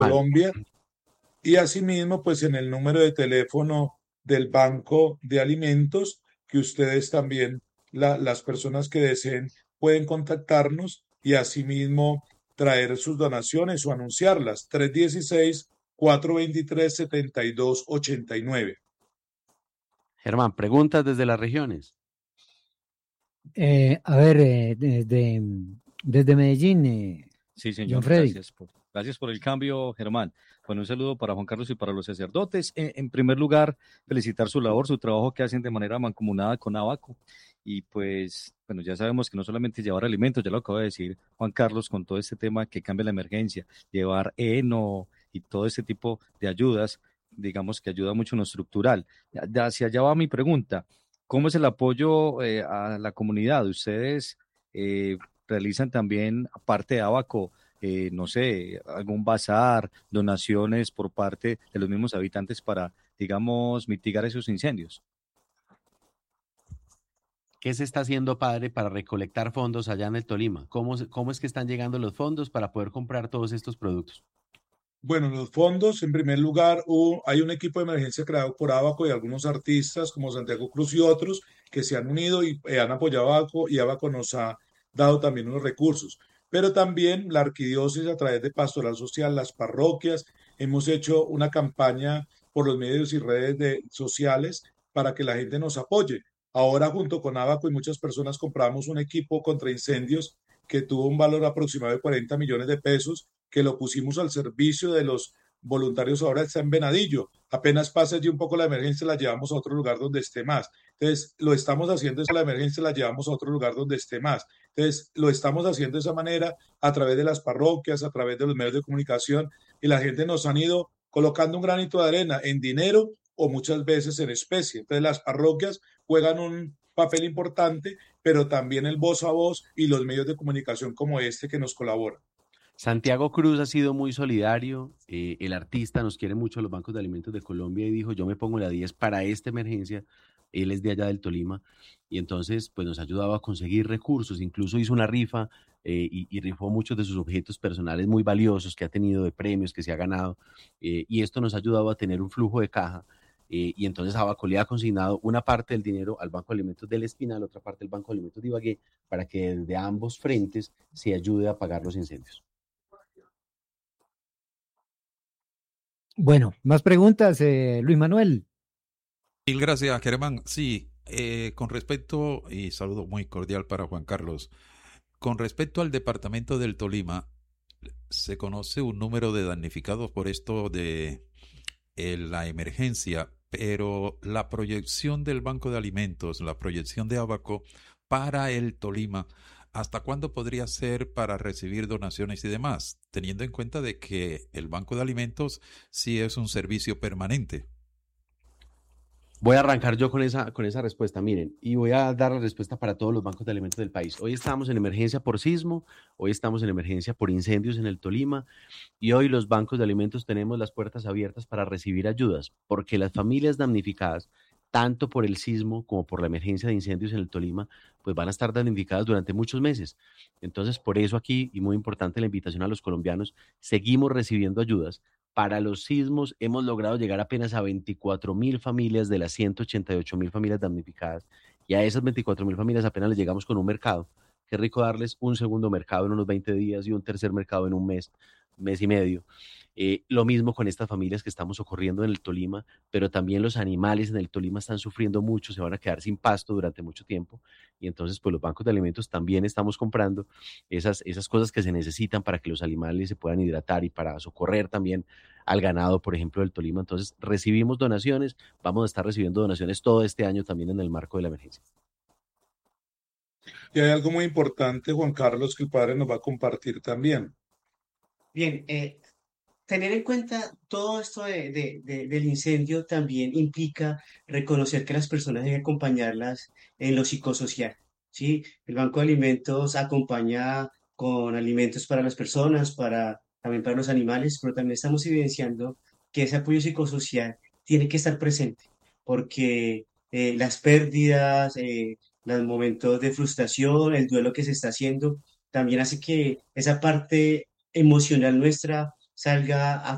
normal. Colombia. Y asimismo, pues en el número de teléfono del Banco de Alimentos, que ustedes también, las personas que deseen, pueden contactarnos y asimismo traer sus donaciones o anunciarlas. 316-423-7289. Germán, preguntas desde las regiones. A ver, desde Medellín, Sí, John señor, Freddy. gracias por el cambio, Germán. Bueno, un saludo para Juan Carlos y para los sacerdotes. En primer lugar, felicitar su labor, su trabajo que hacen de manera mancomunada con Abaco. Y pues, bueno, ya sabemos que no solamente llevar alimentos, ya lo acaba de decir Juan Carlos, con todo este tema que cambia la emergencia, llevar heno y todo este tipo de ayudas, digamos que ayuda mucho en lo estructural. Hacia allá va mi pregunta. ¿Cómo es el apoyo a la comunidad? Ustedes realizan también, aparte de Abaco, no sé, algún bazar, donaciones por parte de los mismos habitantes para, digamos, mitigar esos incendios. ¿Qué se está haciendo, padre, para recolectar fondos allá en el Tolima? ¿Cómo es que están llegando los fondos para poder comprar todos estos productos? Bueno, los fondos, en primer lugar, hay un equipo de emergencia creado por Abaco y algunos artistas como Santiago Cruz y otros que se han unido y han apoyado a Abaco y Abaco nos ha dado también unos recursos. Pero también la arquidiócesis a través de Pastoral Social, las parroquias, hemos hecho una campaña por los medios y redes sociales para que la gente nos apoye. Ahora junto con Abaco y muchas personas compramos un equipo contra incendios que tuvo un valor aproximado de 40 millones de pesos que lo pusimos al servicio de los voluntarios. Ahora está en Venadillo. Apenas pase de un poco la emergencia, la llevamos a otro lugar donde esté más. Entonces, lo estamos haciendo, la emergencia la llevamos a otro lugar donde esté más. Entonces, lo estamos haciendo de esa manera a través de las parroquias, a través de los medios de comunicación y la gente nos han ido colocando un granito de arena en dinero o muchas veces en especie. Entonces, las parroquias juegan un papel importante, pero también el voz a voz y los medios de comunicación como este que nos colaboran. Santiago Cruz ha sido muy solidario, el artista nos quiere mucho a los bancos de alimentos de Colombia y dijo, yo me pongo la 10 para esta emergencia, él es de allá del Tolima y entonces pues nos ha ayudado a conseguir recursos, incluso hizo una rifa y rifó muchos de sus objetos personales muy valiosos que ha tenido de premios, que se ha ganado y esto nos ha ayudado a tener un flujo de caja y entonces Abaco le ha consignado una parte del dinero al Banco de Alimentos del Espinal, otra parte del Banco de Alimentos de Ibagué, para que desde ambos frentes se ayude a pagar los incendios. Bueno, más preguntas, Luis Manuel. Mil gracias, Germán. Sí, con respecto, y saludo muy cordial para Juan Carlos, con respecto al departamento del Tolima, se conoce un número de damnificados por esto de la emergencia, pero la proyección del Banco de Alimentos, la proyección de Abaco para el Tolima, ¿hasta cuándo podría ser para recibir donaciones y demás? Teniendo en cuenta de que el Banco de Alimentos sí es un servicio permanente. Voy a arrancar yo con esa respuesta, miren, y voy a dar la respuesta para todos los bancos de alimentos del país. Hoy estamos en emergencia por sismo, hoy estamos en emergencia por incendios en el Tolima, y hoy los bancos de alimentos tenemos las puertas abiertas para recibir ayudas, porque las familias damnificadas, tanto por el sismo como por la emergencia de incendios en el Tolima, pues van a estar damnificadas durante muchos meses. Entonces, por eso aquí, y muy importante la invitación a los colombianos, seguimos recibiendo ayudas. Para los sismos hemos logrado llegar apenas a 24.000 familias de las 188.000 familias damnificadas y a esas 24.000 familias apenas les llegamos con un mercado. Qué rico darles un segundo mercado en unos 20 días y un tercer mercado en un mes y medio. Lo mismo con estas familias que estamos socorriendo en el Tolima, pero también los animales en el Tolima están sufriendo mucho, se van a quedar sin pasto durante mucho tiempo y entonces pues los bancos de alimentos también estamos comprando esas cosas que se necesitan para que los animales se puedan hidratar y para socorrer también al ganado, por ejemplo, del Tolima. Entonces recibimos donaciones, vamos a estar recibiendo donaciones todo este año también en el marco de la emergencia. Y hay algo muy importante, Juan Carlos, que el padre nos va a compartir también. Bien, tener en cuenta todo esto del incendio también implica reconocer que las personas hay que acompañarlas en lo psicosocial, ¿sí? El Banco de Alimentos acompaña con alimentos para las personas, también para los animales, pero también estamos evidenciando que ese apoyo psicosocial tiene que estar presente, porque las pérdidas, los momentos de frustración, el duelo que se está haciendo, también hace que esa parte emocional nuestra salga a